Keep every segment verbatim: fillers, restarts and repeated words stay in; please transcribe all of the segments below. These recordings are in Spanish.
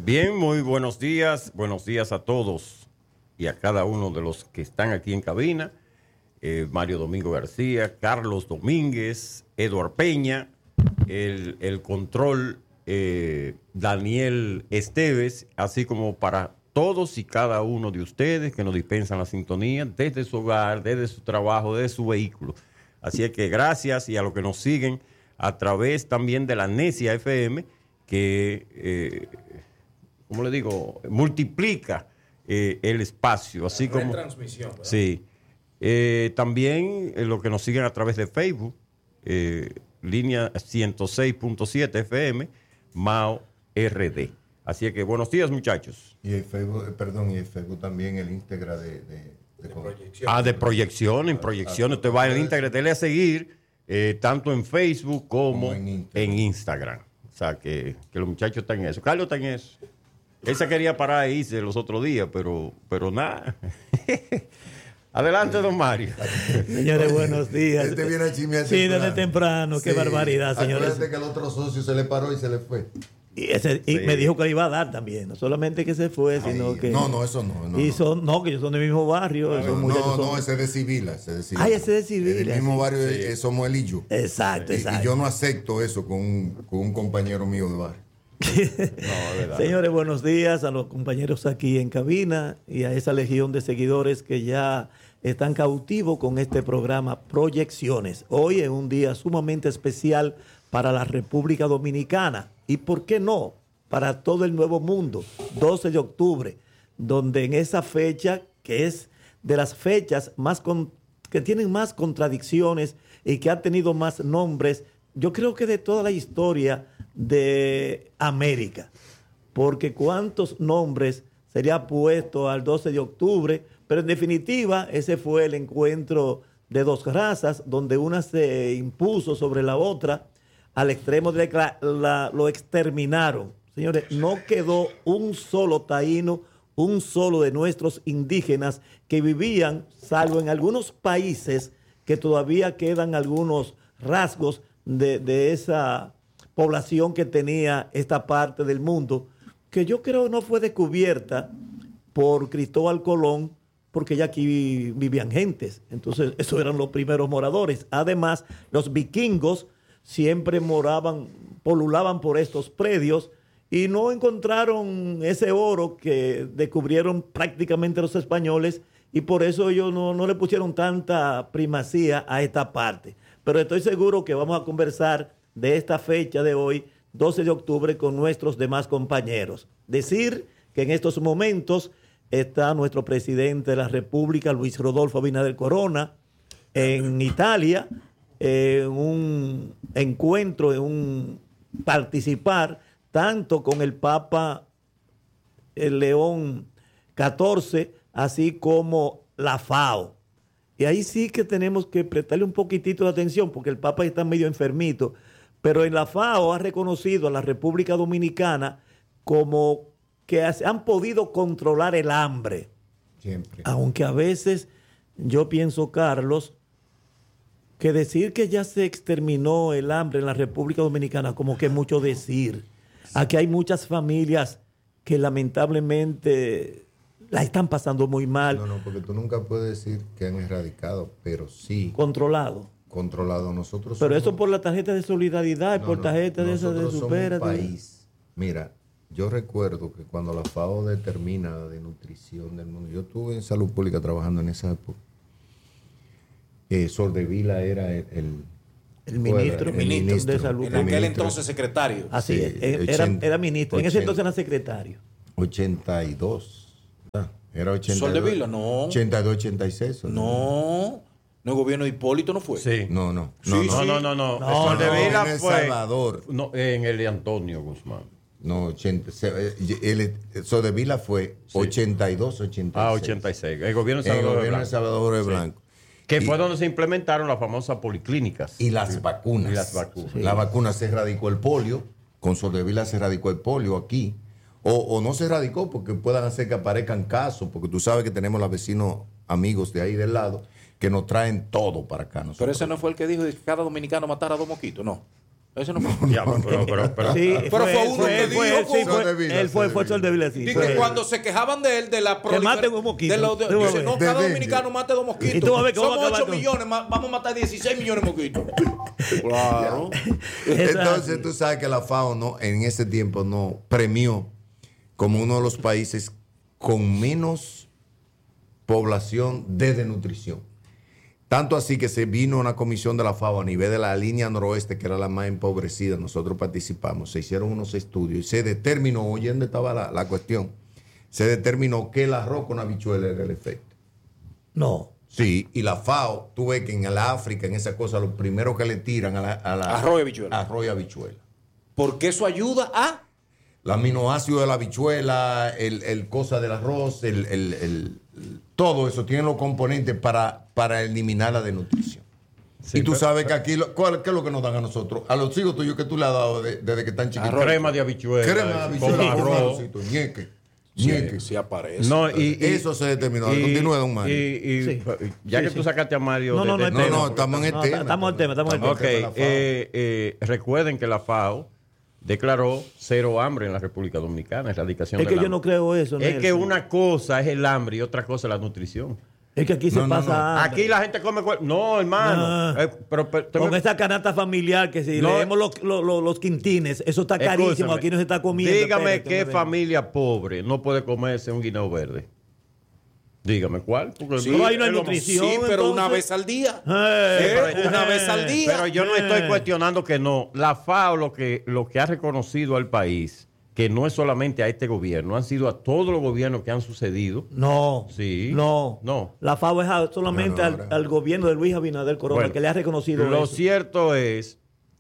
Bien, muy buenos días. Buenos días a todos y a cada uno de los que están aquí en cabina. Eh, Mario Domingo García, Carlos Domínguez, Eduard Peña, el, el control eh, Daniel Esteves, así como para todos y cada uno de ustedes que nos dispensan la sintonía desde su hogar, desde su trabajo, desde su vehículo. Así es que gracias, y a los que nos siguen a través también de la Necia F M, que, eh, ¿cómo le digo?, multiplica eh, el espacio. Así la como transmisión, ¿verdad? Sí. Eh, también eh, los que nos siguen a través de Facebook, eh, línea ciento seis punto siete F M, Mao R D. Así es que buenos días, muchachos. Y el Facebook, perdón, y el Facebook también, el Integra de, de, de, de proyección. Ah, de proyección, en proyección. Usted va al Integra, dele a seguir, eh, tanto en Facebook como, como en, Instagram. en Instagram. O sea, que, que los muchachos están en eso. Carlos está en eso. Él se quería parar ahí los otros días, pero, pero nada. Adelante, don Mario. Señores, buenos días. Este viene a chismear Sí, desde temprano. Sí. Qué barbaridad, señores. Acuérdate que el otro socio se le paró y se le fue. Y, ese, y sí. me dijo que le iba a dar también. No solamente que se fue, Ay, sino que... No, no, eso no. no y son, no, que ellos son del mismo barrio. No, son no, son... no, ese es de Civila. Ese de Civila. Ay, ese es de Civila. El mismo barrio sí. es, somos él y yo. Exacto, y, exacto. Y yo no acepto eso con un, con un compañero mío de barrio. No, señores, buenos días a los compañeros aquí en cabina y a esa legión de seguidores que ya están cautivos con este programa Proyecciones. Hoy es un día sumamente especial para la República Dominicana y, ¿por qué no?, para todo el nuevo mundo, doce de octubre, donde en esa fecha, que es de las fechas más con, que tienen más contradicciones y que ha tenido más nombres, yo creo que de toda la historia de América, porque cuántos nombres sería puesto al doce de octubre, pero en definitiva ese fue el encuentro de dos razas, donde una se impuso sobre la otra al extremo de que la, la, lo exterminaron. Señores, no quedó un solo taíno, un solo de nuestros indígenas que vivían, salvo en algunos países que todavía quedan algunos rasgos de, de esa población que tenía esta parte del mundo, que yo creo no fue descubierta por Cristóbal Colón, porque ya aquí vivían gentes. Entonces, esos eran los primeros moradores. Además, los vikingos siempre moraban, polulaban por estos predios y no encontraron ese oro que descubrieron prácticamente los españoles, y por eso ellos no, no le pusieron tanta primacía a esta parte. Pero estoy seguro que vamos a conversar de esta fecha de hoy, doce de octubre, con nuestros demás compañeros. Decir que en estos momentos está nuestro presidente de la República, Luis Rodolfo Abinader Corona, en Italia, en un encuentro, en un participar tanto con el Papa el León catorce, así como la FAO. Y ahí sí que tenemos que prestarle un poquitito de atención, porque el Papa está medio enfermito, pero en la FAO ha reconocido a la República Dominicana como que han podido controlar el hambre. Siempre. Aunque a veces yo pienso, Carlos, que decir que ya se exterminó el hambre en la República Dominicana, como que es mucho decir. Aquí hay muchas familias que lamentablemente la están pasando muy mal. No, no, porque tú nunca puedes decir que han erradicado, pero sí. Controlado. Controlado. Nosotros Pero somos, eso por la tarjeta de solidaridad, no, por no, tarjeta de esa de supera. Somos un país. Mira, yo recuerdo que cuando la FAO determina de nutrición del mundo, yo estuve en salud pública trabajando en esa época. Eh, Soldevila era el, el El ministro, el ministro, ministro de salud. En aquel entonces secretario. Así Sí, es, era, ochenta, era ministro. En ese ochenta. entonces era secretario. ochenta y dos. Ah, era ochenta y dos. Soldevila, no. ochenta y dos, ochenta y seis. No. No, el gobierno de Hipólito no fue. Sí. No, no. Sí, no, sí. No, no, no, no. No, Soldevila no, en El fue Salvador. No, en el de Antonio Guzmán. No, ochenta. Se, el, Soldevila fue Sí. ochenta y dos, ochenta y seis. Ah, ochenta y seis. El gobierno de El Salvador gobierno de Blanco. Salvador Sí. Blanco. Que Y- fue donde se implementaron las famosas policlínicas. Y las vacunas. Y las vacunas. Sí. La vacuna se erradicó el polio. Con Soldevila se erradicó el polio aquí. O, o no se erradicó porque puedan hacer que aparezcan casos. Porque tú sabes que tenemos los vecinos amigos de ahí del lado que nos traen todo para acá. Nosotros. Pero ese no fue el que dijo que cada dominicano matara a dos mosquitos, no. Ese no fue. Ya, pero, pero, pero, Sí, Pero fue uno fue, que él, fue, dijo él, sí, con- fue, Soldevila, él fue, fue Soldevila. Soldevila, sí. Digo, fue él. cuando se quejaban de él, de la Que maten un mosquito. de los de- Tú vas a dice, ver. no, De cada dengue. dominicano mate dos mosquitos. Y tú vas a ver cómo Somos va a acabar ocho todo. millones, ma- vamos a matar dieciséis millones de mosquitos. Claro. Entonces tú sabes que la FAO no, en ese tiempo no premió como uno de los países con menos población de desnutrición. Tanto así que se vino una comisión de la FAO a nivel de la línea noroeste, que era la más empobrecida, nosotros participamos, se hicieron unos estudios y se determinó, oye, ¿dónde estaba la, la cuestión? Se determinó que el arroz con habichuela era el efecto. No. Sí, y la FAO, tú ves que en el África, en esa cosa, lo primero que le tiran a la... A la Arroz y habichuela. Arroz y habichuela. Porque eso ayuda a. Los aminoácidos de la habichuela, el, el cosa del arroz, el, el- el- el- todo eso tiene los componentes para, para eliminar la desnutrición. Sí, y tú pero- sabes que aquí, lo- ¿cuál- ¿qué es lo que nos dan a nosotros? A los hijos tuyos que tú le has dado de- desde que están chiquitos. crema de habichuela. Crema de con habichuela con arroz. arrocito, ñeque, ñeque. Sí, aparece. No, y, y- Eso se determinó. y- Continúe, don Mario. Y, y- Sí. ya Sí, que sí. tú sacaste a Mario. No, no, de- no, de No, tema, no, estamos en el No, tema. estamos en el tema, estamos en el Ok, tema de la FAO. eh, eh, recuerden que la FAO declaró cero hambre en la República Dominicana, erradicación Es del que yo hambre. no creo eso. Es que Nelson. una cosa es el hambre y otra cosa es la nutrición. Es que aquí se No, no, pasa no. hambre. Aquí la gente come... cual- No, hermano. Ah. Eh, pero, pero- Con esa canasta familiar que si No. leemos los, los, los- los quintines, eso está carísimo, Escúchame, aquí no se está comiendo. Dígame Espérate, qué hombre. familia pobre no puede comerse un guineo verde. Dígame cuál. Porque Sí, Pero hay una es lo- nutrición. Sí, pero una entonces. vez al día. Eh, Sí, pero- una vez al día. Pero yo no estoy cuestionando que no. La FAO lo que, lo que ha reconocido al país, que no es solamente a este gobierno, han sido a todos los gobiernos que han sucedido. No. Sí. No. No. La FAO es a- solamente No, no, al, ahora. al gobierno de Luis Abinader Corona, Bueno, que le ha reconocido Lo eso. cierto es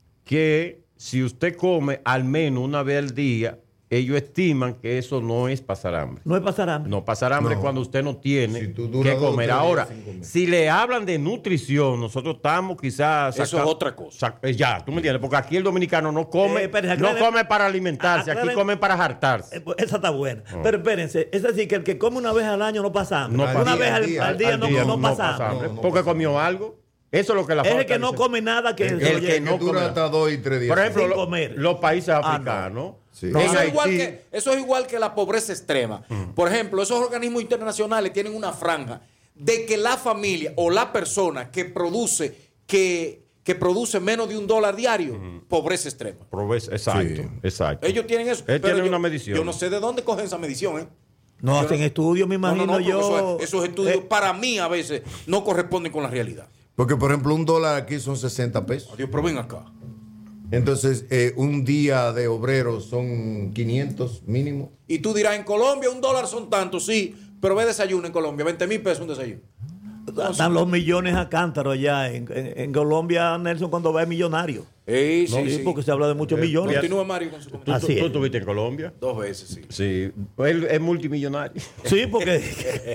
que si usted come al menos una vez al día, ellos estiman que eso no es pasar hambre. No es pasar hambre. No pasar hambre No. cuando usted no tiene Si tú duras que dos o comer. tres días Ahora, sin comer. si le hablan de nutrición, nosotros estamos quizás... Eso es otra cosa. sac- eh, ya, tú me entiendes, porque aquí el dominicano no come, Eh, pero no aclare- come para alimentarse, aquí aclare- come para hartarse. Eh, pues, esa está buena. Pero espérense, es decir, que el que come una vez al año no pasa hambre. No una pasa- vez al, al día, al día Al no, día no pasa hambre. No, no porque pasa comió algo. Eso es lo que la Es el falta que no dice. come nada que El, se lo el lleve. que no dura come. hasta dos y tres días. Por ejemplo, sin lo- comer. los países Ah, no. africanos. Sí. No, en eso, es igual Haití- que, eso es igual que la pobreza extrema. Por ejemplo, esos organismos internacionales tienen una franja de que la familia o la persona que produce, que, que produce menos de un dólar diario, pobreza extrema. Provee- Exacto, Sí. exacto. Ellos tienen eso. Él pero tiene yo- una medición. Yo no sé de dónde cogen esa medición, ¿eh? No Yo hacen no- estudios, me No, imagino no, no, porque yo. Esos, esos estudios, Eh, para mí, a veces, no corresponden con la realidad. Porque, por ejemplo, un dólar aquí son sesenta pesos. Dios, pero ven acá. Entonces, eh, un día de obrero son quinientos mínimo. Y tú dirás, en Colombia un dólar son tantos, sí, pero ve desayuno en Colombia, veinte mil pesos un desayuno. están los millones a cántaro allá. En, en- en Colombia, Nelson, cuando va es millonario. Sí, sí, Sí, sí. porque se habla de muchos millones. Continúa Mario con su ¿Tú, comentario. tú- Así tú es. estuviste en Colombia? Dos veces, sí. Sí. Él es multimillonario. Sí, porque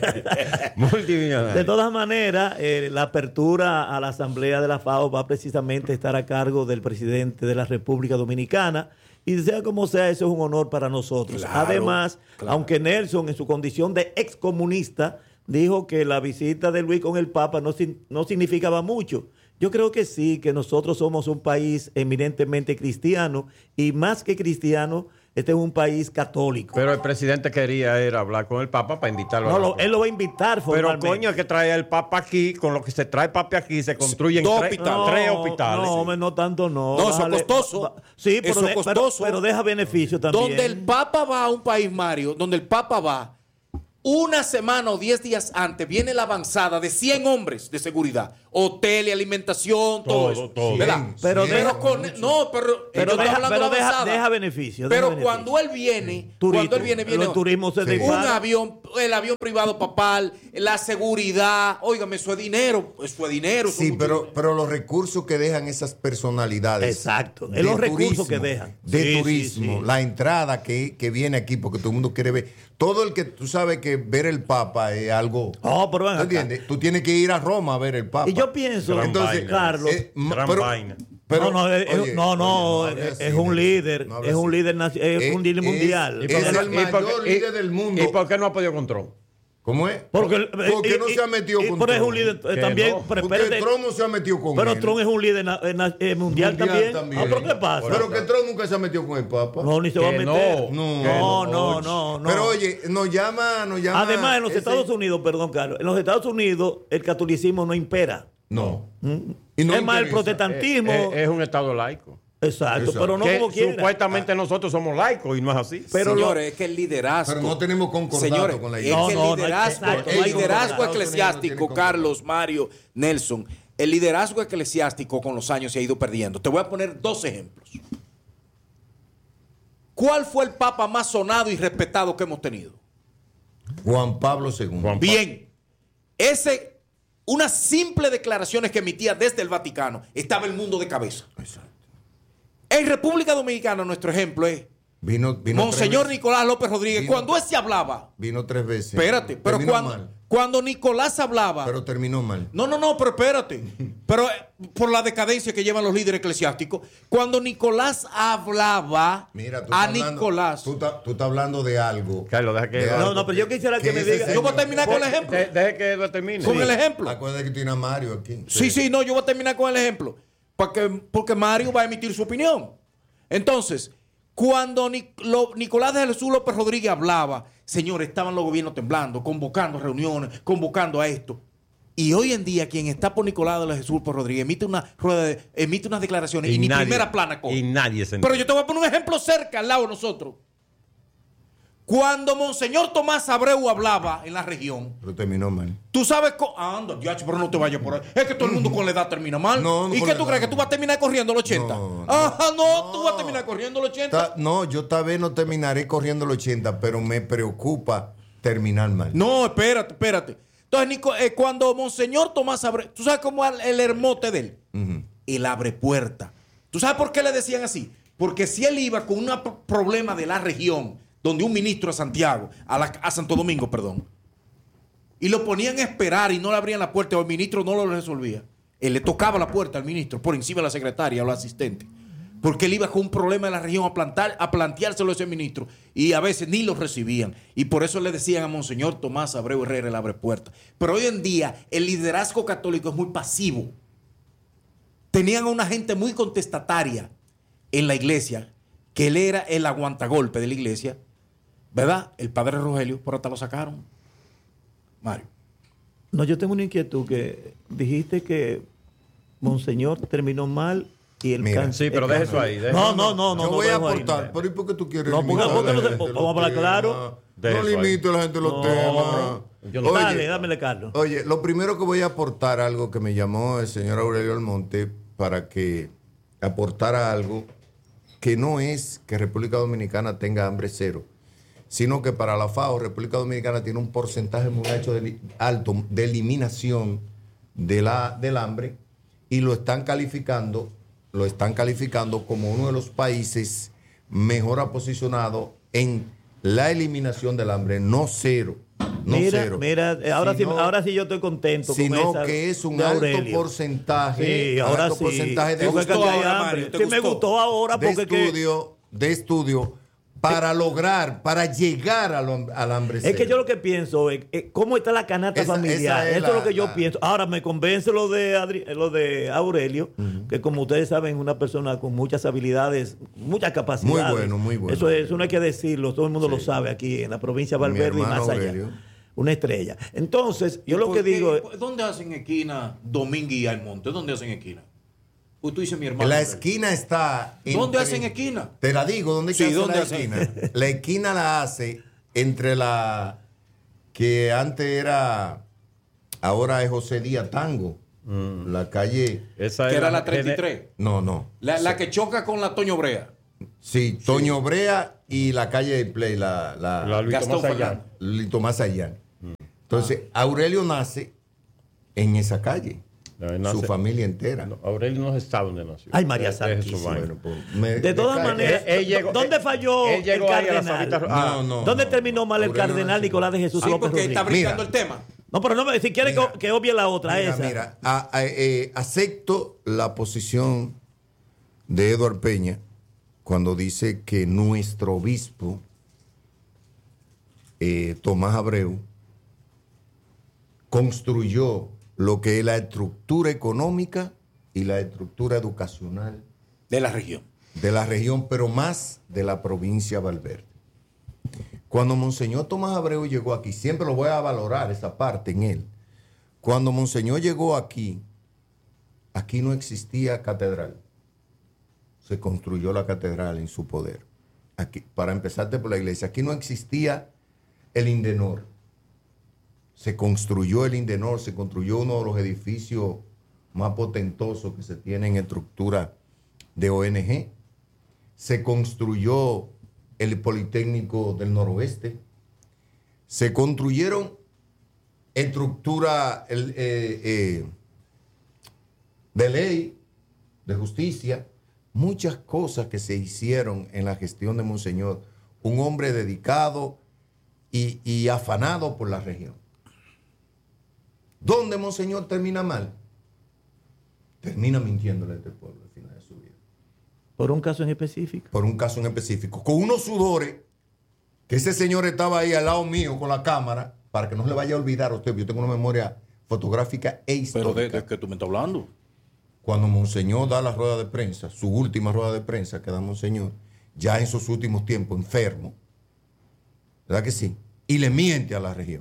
multimillonario. de todas maneras, eh, la apertura a la Asamblea de la FAO va precisamente a estar a cargo del presidente de la República Dominicana. Y sea como sea, eso es un honor para nosotros. Claro, Además, claro. aunque Nelson, en su condición de excomunista, dijo que la visita de Luis con el Papa no, sin- no significaba mucho. Yo creo que sí, que nosotros somos un país eminentemente cristiano y más que cristiano, este es un país católico. Pero el presidente quería era hablar con el Papa para invitarlo. no, a la lo- él lo va a invitar Pero formalmente. coño, es que trae el Papa aquí, con lo que se trae Papa aquí, se construyen Dos tres, hospitales. tres No, hospitales. No, hombre, no tanto no. No, eso es Bájale, costoso. ba- ba- Sí, pero, Eso de- es pero- costoso. pero deja beneficio también. Donde el Papa va a un país, Mario, donde el Papa va, una semana o diez días antes viene la avanzada de cien hombres de seguridad, hotel y alimentación, todo, Todo, eso. todo. ¿Verdad? Cien, Pero cien. deja- Pero con, no, pero, Pero yo estoy deja, hablando pero de la deja, avanzada. deja beneficio. deja Pero beneficio. cuando él viene, Turito, cuando él viene, viene el turismo se Sí. dispara. un avión, el avión privado papal, la seguridad, óigame, eso es dinero, eso es dinero. eso Sí, es mucho pero, dinero. pero los recursos que dejan esas personalidades. Exacto, es de los recursos turismo, que dejan. De Sí, sí, turismo, sí. la entrada que, que viene aquí, porque todo el mundo quiere ver. Todo el que tú sabes que ver el Papa es algo. Oh, pero ven ¿tú acá. entiendes? Tú tienes que ir a Roma a ver el Papa. Y yo pienso, Gran Entonces, vaina. Carlos, eh, ma- Gran pero- vaina. pero- no, no, es, oye, no, no, oye, hable es, así, es un Nelson, líder, no hable es un así. líder, naci- es Eh, un líder es- mundial. ¿Y es por qué el no- y por mayor qué- y- líder del mundo. ¿Y por qué no ha podido con Trump? ¿Cómo es? Porque, Porque y, no y, se ha metido y, con Pero Trump. es un líder eh, también. No, Pero, Porque espérate, Trump no se ha metido con pero él. Trump es un líder na, na, eh, mundial, Mundial también. Ah, ¿pero qué pasa? Pero que Trump nunca se ha metido con el Papa. No, ni se va a Que meter. no, no, no, no, no. Pero oye, nos llama, nos llama. Además, en los ese- Estados Unidos, perdón, Carlos, en los Estados Unidos el catolicismo no impera. No. Mm. Y no es más, el interesa. protestantismo. Es, es un estado laico. exacto, Exacto. pero no que como quiera. supuestamente nosotros somos laicos y no es así. Pero Señores, es que el liderazgo. Pero no tenemos concordato Señores, con la es iglesia. que el No, no, no hay- liderazgo, exacto, el no hay liderazgo concordato. eclesiástico, Estados Unidos no tiene Carlos, Mario, Nelson, el liderazgo eclesiástico con los años se ha ido perdiendo. Te voy a poner dos ejemplos. ¿Cuál fue el papa más sonado y respetado que hemos tenido? Juan Pablo segundo. Juan- Bien, ese, unas simples declaraciones que emitía desde el Vaticano, estaba el mundo de cabeza. Exacto. En República Dominicana, nuestro ejemplo es Vino, vino Monseñor tres veces. Nicolás López Rodríguez. Vino- Cuando ese hablaba, Vino tres veces. espérate, pero Terminó cuando, mal, cuando Nicolás hablaba, pero terminó mal. no, no, no, pero espérate, pero eh, por la decadencia que llevan los líderes eclesiásticos, cuando Nicolás hablaba Mira, tú a estás hablando- Nicolás, Tú, estás- tú estás hablando de algo. Carlos, deja que- de No, algo no, pero yo quisiera que me ese diga- señor- yo voy a terminar con el ejemplo, De- deje que Eduardo termine. con Sí. el ejemplo. Acuérdate que tiene a Mario aquí. Sí, sí, no, yo voy a terminar con el ejemplo. Porque, porque Mario va a emitir su opinión. Entonces, cuando Nic- lo- Nicolás de Jesús López Rodríguez hablaba, señores, estaban los gobiernos temblando, convocando reuniones, convocando a esto. Y hoy en día, quien está por Nicolás de Jesús López Rodríguez emite una rueda de- emite unas declaraciones y, ni nadie- primera plana coge. Y nadie se Pero yo te voy a poner un ejemplo cerca, al lado de nosotros. Cuando Monseñor Tomás Abreu hablaba en la región, Pero terminó mal. tú sabes cómo. Ah, anda, diacho, pero no te vayas por ahí. Es que todo el mundo con la edad termina mal. No, no, ¿Y con qué la tú edad crees? ¿Que no. tú vas a terminar corriendo los ochenta? No, no, ah, no, no. tú vas a terminar corriendo los ochenta. Ta- no, yo tal vez no terminaré corriendo el ochenta, pero me preocupa terminar mal. No, espérate, espérate. Entonces, Nico, eh, cuando Monseñor Tomás Abreu, ¿tú sabes cómo es el hermote de él? Ujú. El abre puerta. ¿Tú sabes por qué le decían así? Porque si él iba con un pro- problema de la región, donde un ministro a Santiago, a, la- a Santo Domingo, perdón, y lo ponían a esperar y no le abrían la puerta o el ministro no lo resolvía, él le tocaba la puerta al ministro por encima de la secretaria o la asistente. Porque él iba con un problema de la región a, plantar, a planteárselo a ese ministro y a veces ni lo recibían. Y por eso le decían a Monseñor Tomás Abreu Herrera el abre puerta. Pero hoy en día el liderazgo católico es muy pasivo. Tenían a una gente muy contestataria en la iglesia, que él era el aguantagolpe de la iglesia, ¿verdad? El padre Rogelio, por hasta lo sacaron. Mario. No, yo tengo una inquietud que dijiste que Monseñor terminó mal y el Mira, cáncer. Sí, pero el deje cáncer- eso ahí. deje- No, no, no, no. Yo no voy a dejo ahí, aportar. no. ¿Pero y por qué tú quieres No, porque- limitar a porque la no se- gente vamos los a hablar temas? claro. De No eso ahí. limite a la gente los No, temas. yo no- Dale, dámele, Carlos. Oye, lo primero que voy a aportar algo que me llamó el señor Aurelio Almonte para que aportara algo que no es que República Dominicana tenga hambre cero, sino que para la FAO República Dominicana tiene un porcentaje muy alto de, li- alto de eliminación de la, del hambre y lo están calificando, lo están calificando como uno de los países mejor posicionados en la eliminación del hambre, no cero. No mira, cero. mira, eh, ahora, Sino- sí, ahora sí yo estoy contento sino con esa que es un de alto Aurelio. porcentaje, Sí, un ahora alto sí. porcentaje de, Porque gustó aquí hay ahora, hambre. Mario, ¿te Sí, me gustó? gustó ahora de porque que- estudio, de estudio para lograr, para llegar al, al hambre es cero. que yo lo que pienso es eh, cómo está la canasta Esa- familiar. esa es Eso es lo la- que yo la- pienso. Ahora me convence lo de Adri- lo de Aurelio, que como ustedes saben, es una persona con muchas habilidades, muchas capacidades. Muy bueno, muy bueno. Eso, es, eso no hay que decirlo, todo el mundo lo sabe aquí en la provincia de Mi Valverde y hermano más allá. Aurelio. Una estrella. Entonces, yo lo ¿Por que qué? digo es, ¿Dónde hacen esquina Domínguez y Almonte? ¿Dónde hacen esquina? Pues tú dices mi hermano. La esquina está... ¿Dónde entre- hacen esquina? Te la digo, ¿dónde Sí, que hace ¿dónde la hacen? esquina? La esquina la hace entre la que antes era, ahora es José Díaz Tango, la calle... Esa Que es era la treinta y tres. No, no. La, la que choca con la Toño Brea. Sí, Toño Brea y la calle de Play, la, la, La Luis Gastón Tomás Allá. Fernández. Lito Más allá. Entonces, Aurelio nace en esa calle. No, él nace- su familia entera. No, Aurelio no está donde nació. Ay, María Deje- deje su Santísima. vaina. Bueno, pues, me- de me todas cae- maneras, Él- él llegó- ¿dónde él- falló él llegó el ahí a la cardenal? Fabita- ah, No, no. ¿Dónde no. terminó mal el Aurelio cardenal nació- Nicolás de Jesús Sí, López porque está Rodríguez? brincando Mira. el tema. No, pero no me si quiere Mira. que, que obvie la otra, Mira, esa. mira, a- a- eh, acepto la posición de Eduardo Peña cuando dice que nuestro obispo, eh, Tomás Abreu, construyó lo que es la estructura económica y la estructura educacional de la región. De la región, pero más de la provincia de Valverde. Cuando Monseñor Tomás Abreu llegó aquí, siempre lo voy a valorar esa parte en él. Cuando Monseñor llegó aquí, aquí no existía catedral. Se construyó la catedral en su poder. Aquí, para empezarte por la iglesia, aquí no existía el Indenor. Se construyó el Indenor, se construyó uno de los edificios más potentosos que se tienen en estructura de O N G. Se construyó el Politécnico del Noroeste. Se construyeron estructura el, eh, eh, de ley, de justicia, muchas cosas que se hicieron en la gestión de Monseñor. Un hombre dedicado y, y afanado por la región. ¿Dónde Monseñor termina mal? Termina mintiéndole a este pueblo al final de su vida. ¿Por un caso en específico? Por un caso en específico. Con unos sudores, que ese señor estaba ahí al lado mío con la cámara, para que no le vaya a olvidar a usted, yo tengo una memoria fotográfica e histórica. ¿Pero de, de qué tú me estás hablando? Cuando Monseñor da la rueda de prensa, su última rueda de prensa que da Monseñor, ya en sus últimos tiempos, enfermo, ¿verdad que sí? Y le miente a la región.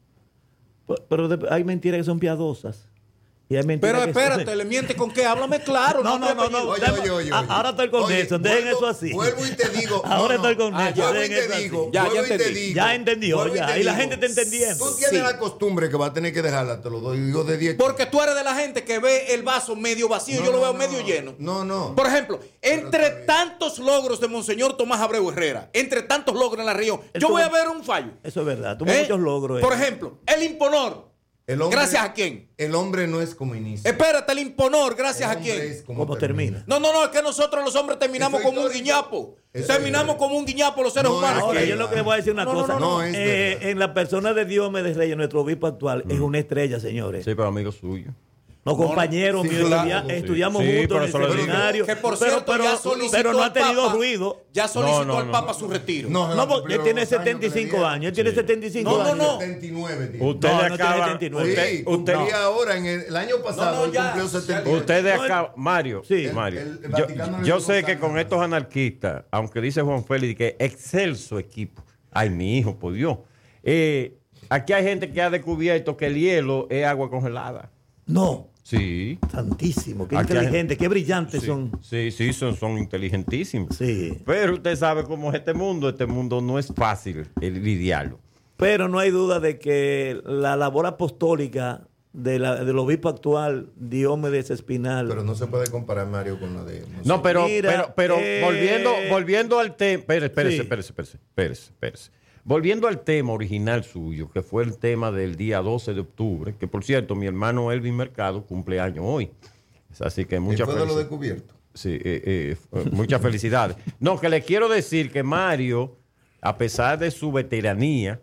Pero, pero de, hay mentiras que son piadosas. Y hay pero que espérate, son... ¿le miente con qué? Háblame claro. No, no, no, no. Oye, oye, oye, oye. Ahora estoy con Oye, eso, dejen vuelvo, eso así. Vuelvo y te digo. Ahora no, no. estoy con ah, eso, Vuelvo y dejen te eso digo. así. Ya, vuelvo ya y te entendí. digo. Ya entendió, vuelvo ya. te Y la digo. gente está entendiendo. Tú tienes Sí. la costumbre que va a tener que dejarla, te lo doy, digo de diez. Porque tú eres de la gente que ve el vaso medio vacío, No, yo lo no, veo no, medio no. lleno. No, no. Por ejemplo, entre está bien. tantos logros de Monseñor Tomás Abreu Herrera, entre tantos logros en la región, Él yo tuvo- voy a ver un fallo. Eso es verdad. Tuvo ¿Eh? muchos logros. Por eh. ejemplo, el Imponor. El hombre- ¿Gracias a quién? El hombre no es como inicia. Espérate, el Imponor, ¿gracias El a hombre quién? es como ¿Cómo termina? No, no, no, es que nosotros los hombres terminamos Eso es como un histórico. guiñapo. Eso Terminamos es- como un guiñapo los seres No, humanos. Ahora, es yo lo que le voy a decir una No, no, cosa. no, no, es Eh, verdad. en la persona de Diomedes Reyes, nuestro obispo actual, es una estrella, señores. Sí, pero amigo suyo. No, compañeros, sí, míos, claro. estudia- estudiamos Sí, juntos pero en eso el lo digo. seminario. Que por pero, cierto, pero, ya solicitó pero no ha al tenido Papa- ruido. Ya solicitó No, no, al no, Papa no. su retiro. No, No, porque él tiene los años que le setenta y cinco dieron. años. Él tiene Sí. setenta y cinco No, no, años. no. setenta y nueve tiene. Ustedes No, no tiene acaban. setenta y nueve. Usted, Sí, usted, cumplía ahora, en el, el año pasado, No, no, él ya, cumplió ya, setenta y nueve. ustedes No, acaban. Mario, Sí. Mario. El- el yo Vaticano le yo dio sé dos que años. con estos anarquistas, aunque dice Juan Félix que excelso equipo. Ay, mi hijo, por Dios. Eh, aquí hay gente que ha descubierto que el hielo es agua congelada. No. Sí. Santísimo. Qué Aquí hay- inteligente, qué brillantes Sí, son. sí, sí, son, son inteligentísimos. Sí. Pero usted sabe cómo es este mundo. Este mundo no es fácil el lidiarlo. Pero no hay duda de que la labor apostólica de la, del obispo actual, Diomedes Espinal, Pero no se puede comparar, Mario, con la de... No, No, sé. pero, Mira, pero, pero eh, volviendo, volviendo al tema. Espérese, espérese, sí. espérese, espérese, espérese, espérese. Volviendo al tema original suyo, que fue el tema del día doce de octubre, que por cierto, mi hermano Elvin Mercado cumple años hoy. Así que ¿Quién muchas fue de lo felicidades. descubierto? Sí, eh, eh, muchas felicidades. No, que le quiero decir que Mario, a pesar de su veteranía,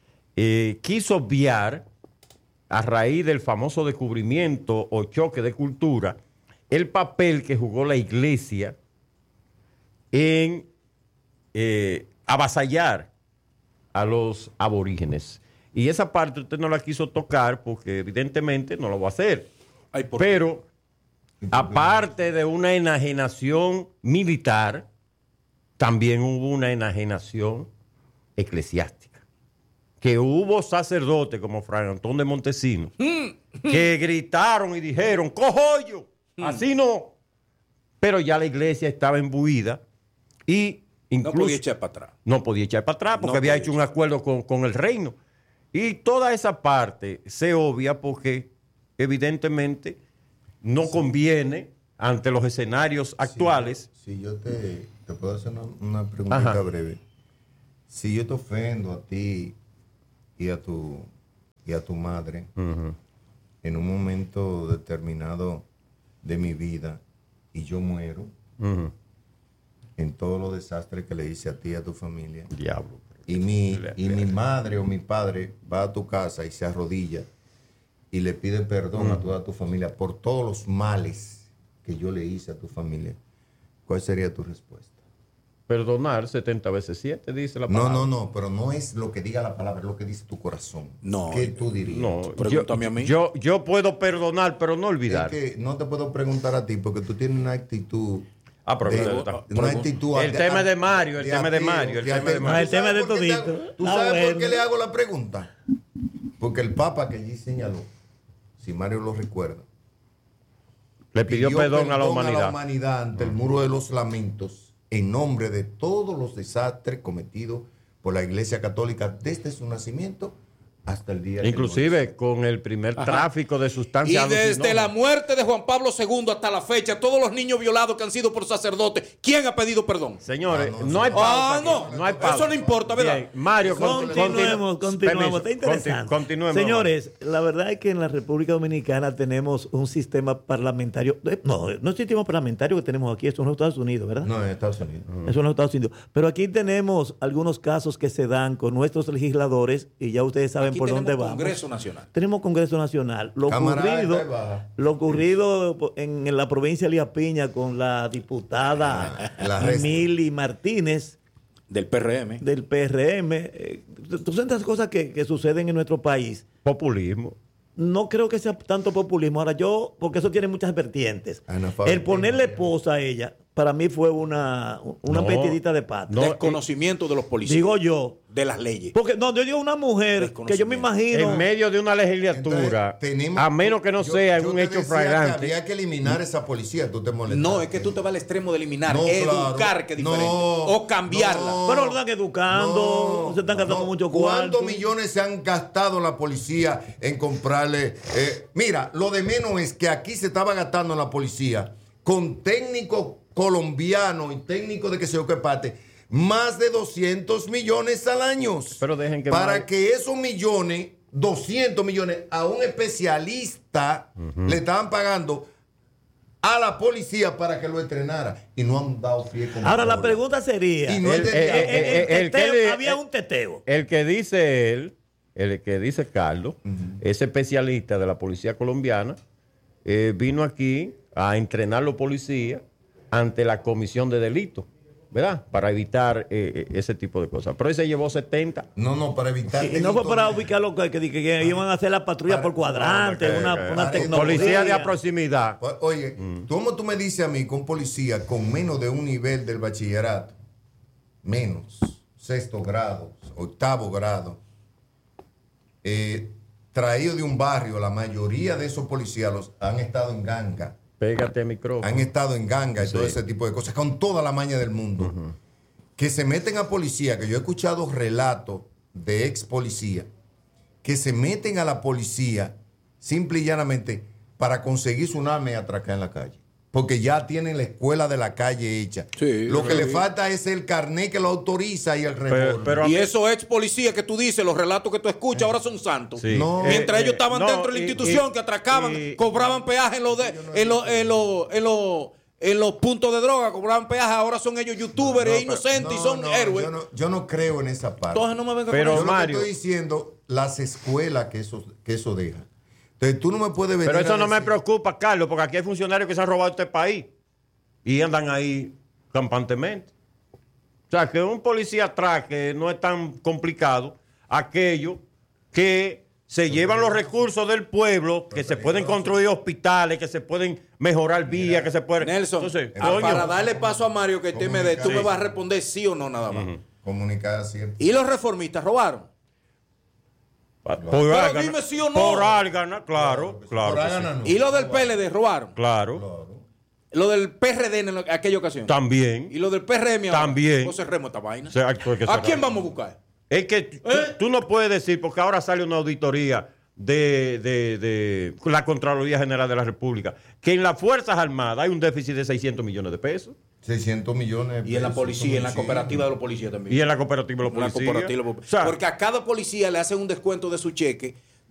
eh, quiso obviar, a raíz del famoso descubrimiento o choque de cultura, el papel que jugó la iglesia en eh, avasallar a los aborígenes. Y esa parte usted no la quiso tocar porque evidentemente no lo va a hacer. Ay, ¿por qué? Pero aparte de una enajenación militar, también hubo una enajenación eclesiástica. Que hubo sacerdotes como Fray Antón de Montesinos que gritaron y dijeron, ¡cojollo! Así no. Pero ya la iglesia estaba imbuida y incluso No podía echar para atrás. no podía echar para atrás porque No había podía hecho un acuerdo con, con el reino. Y toda esa parte se obvia porque evidentemente no conviene ante los escenarios actuales. Si yo te, te puedo hacer una, una preguntita Ajá. breve. Si yo te ofendo a ti y a tu, y a tu madre Ujú. en un momento determinado de mi vida y yo muero Ujú. en todos los desastres que le hice a ti y a tu familia, Diablo. y mi, y mi madre o mi padre va a tu casa y se arrodilla y le pide perdón a toda tu familia por todos los males que yo le hice a tu familia, ¿cuál sería tu respuesta? Perdonar setenta veces siete, dice la No, palabra. no, no, pero no es lo que diga la palabra, es lo que dice tu corazón. No. ¿Qué tú dirías? No, yo, Pregúntame a mí. yo, yo puedo perdonar, pero no olvidar. Es que no te puedo preguntar a ti porque tú tienes una actitud. Ah, pero de- usted está- una actitud El tema es de Mario, el tema es de ateo, Mario, el de tema es de ateo. Mario. Ah, el tema ¿Tú de sabes por qué te todito. hago- ¿Tú Ah, sabes por bueno. qué le hago la pregunta? Porque el Papa que allí señaló, si Mario lo recuerda, Le pidió perdón a la humanidad. humanidad ante el muro de los lamentos en nombre de todos los desastres cometidos por la Iglesia Católica desde su nacimiento hasta el día que Inclusive murió. con el primer Ajá. tráfico de Y sustancias desde alucinógenas. la muerte de Juan Pablo segundo hasta la fecha, todos los niños violados que han sido por sacerdotes, ¿quién ha pedido perdón? Señores, Ah, no, no, sí. hay pausa. Ah, aquí, no. no hay Eso pausa. no importa, ¿verdad? Bien, Mario, con- Continuemos, continu- continuemos. Está permiso, interesante. conti- continuemos. Señores, la verdad es que en la República Dominicana tenemos un sistema parlamentario. eh, No, no es un sistema parlamentario que tenemos aquí, eso en los Estados Unidos, ¿verdad? No, en Estados Unidos. Eso en los Estados Unidos. Pero aquí tenemos algunos casos que se dan con nuestros legisladores y ya ustedes saben Aquí por tenemos dónde vamos. Congreso Nacional. Tenemos Congreso Nacional. Lo Cámara ocurrido, alta y baja. lo ocurrido en, en la provincia de Elías Piña con la diputada Ah, la resta. Mili Martínez Del P R M. del P R M. Eh, Tú sabes las cosas que, que suceden en nuestro país. Populismo. No creo que sea tanto populismo. Ahora yo, porque eso tiene muchas vertientes. Analfabetismo. El ponerle esposa a ella, para mí fue una, una No, metidita de pata. no, Desconocimiento de los policías. Digo yo. de las leyes. Porque no, yo digo una mujer que yo me imagino. En medio de una legislatura, Entonces, tenemos- a menos que no yo- sea yo un te hecho decía que flagrante. había que eliminar esa policía, tú te molestas. No, es que tú te vas al extremo de eliminar, No, educar, claro. que es diferente, No, o cambiarla. no. Pero lo están educando, se están gastando mucho cuarto. ¿Cuántos millones se han gastado la policía en comprarle? eh, mira, lo de menos es que aquí se estaba gastando la policía con técnicos colombianos y técnicos de que se yo qué parte, más de doscientos millones al año. Pero dejen que Para Mar- que esos millones, doscientos millones, a un especialista le estaban pagando a la policía para que lo entrenara y no han dado pie con Ahora la bola. pregunta sería, Y no El- es de- eh, eh, eh, el el que teteo, le- había eh, un teteo. El que dice él, el que dice Carlos, ese especialista de la policía colombiana, eh, vino aquí a entrenar a los policías ante la comisión de delitos, ¿verdad? Para evitar eh, eh, ese tipo de cosas. Pero él se llevó setenta. No, no, para evitar. Y no fue para delitos. ubicar lo que, que, que- que iban a hacer la patrulla Para- por cuadrante, no, una, que- una que- tecnología. Policía de proximidad. O- Oye, ¿cómo tú me dices a mí con policía con menos de un nivel del bachillerato? Menos, sexto grado, octavo grado, eh, traído de un barrio, la mayoría de esos policías los, han estado en ganga, Pégate al micrófono. han estado en ganga y todo Sí. ese tipo de cosas, con toda la maña del mundo. Que se meten a policía, que yo he escuchado relatos de ex policía, que se meten a la policía simple y llanamente para conseguir su arma y atracar en la calle. Porque ya tienen la escuela de la calle hecha. Sí, Lo que sí. le falta es el carnet que lo autoriza y el revólver. pero- a Y mí- esos ex policías que tú dices, los relatos que tú escuchas, ahora son santos. Sí. No. Mientras Eh, ellos eh, estaban no, dentro de la y- institución, y- que atracaban, y- cobraban peaje en los, de, en, los, en, los, en, los, en los puntos de droga, cobraban peaje, ahora son ellos youtubers No, e pero- inocentes y no, son no, héroes. Yo no, yo no creo en esa parte. Entonces no me vengan Pero- con yo eso. Mario- lo que estoy diciendo, las escuelas que eso, que eso deja. Entonces tú no me puedes venir Pero eso a no me decir- preocupa, Carlos, porque aquí hay funcionarios que se han robado este país y andan ahí campantemente. O sea, que un policía atraque no es tan complicado aquello que se llevan los recursos del pueblo, que se pueden construir hospitales, que se pueden mejorar vías, que se pueden... Nelson, Entonces, ah, coño, para darle paso a Mario que te me dé, tú Comunicar. me vas a responder sí o no nada más. Comunicar cierto. ¿Y los reformistas robaron? por Pero Álgana, dime sí o no. por Álgana, claro, claro. Por que sí. Álgana no. ¿Y los del P L D robaron? Claro, Lo del P R D en aquella ocasión. también. ¿Y lo del P R M ahora? También. No cerremos esta vaina. O sea, porque ¿A se- quién vamos a buscar? Es que tú, ¿Eh? tú no puedes decir, porque ahora sale una auditoría de, de- de la Contraloría General de la República, que en las Fuerzas Armadas hay un déficit de seiscientos millones de pesos. seiscientos millones de Y en la pesos, policía, en la son cooperativa de los policías también. Y en la cooperativa de los En la policías. cooperativa de los- O sea, Porque a cada policía le hacen un descuento de su cheque